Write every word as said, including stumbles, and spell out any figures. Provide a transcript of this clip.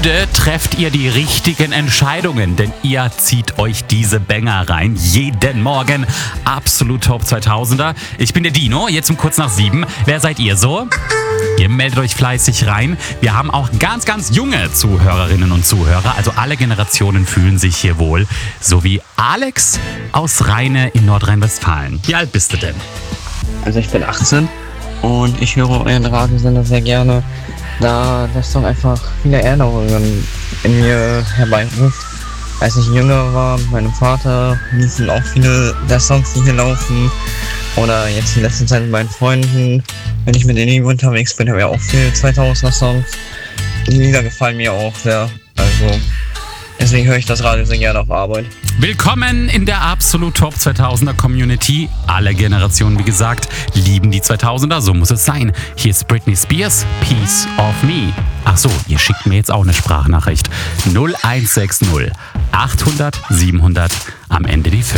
müde, trefft ihr die richtigen Entscheidungen, denn ihr zieht euch diese Banger rein. Jeden Morgen absolut Top zweitausender. Ich bin der Dino, jetzt um kurz nach sieben. Wer seid ihr so? Ihr meldet euch fleißig rein. Wir haben auch ganz, ganz junge Zuhörerinnen und Zuhörer. Also alle Generationen fühlen sich hier wohl. So wie Alex aus Rheine in Nordrhein-Westfalen. Wie alt bist du denn? Also ich bin achtzehn und ich höre euren Radiosender sehr gerne, da das Song einfach viele Erinnerungen in mir herbeiruft. Als ich jünger war mit meinem Vater, liefen auch viele der Songs, die hier laufen. Oder jetzt in letzter Zeit mit meinen Freunden. Wenn ich mit denen unterwegs bin, habe ich auch viele zweitausender Songs. Die Lieder gefallen mir auch sehr. Also deswegen höre ich das Radio sehr gerne auf Arbeit. Willkommen in der absolut Top zweitausender Community. Alle Generationen, wie gesagt, lieben die zweitausender, so muss es sein. Hier ist Britney Spears, Piece of Me. Ach so, ihr schickt mir jetzt auch eine Sprachnachricht. null eins sechs null achthundert siebenhundert am Ende die fünf.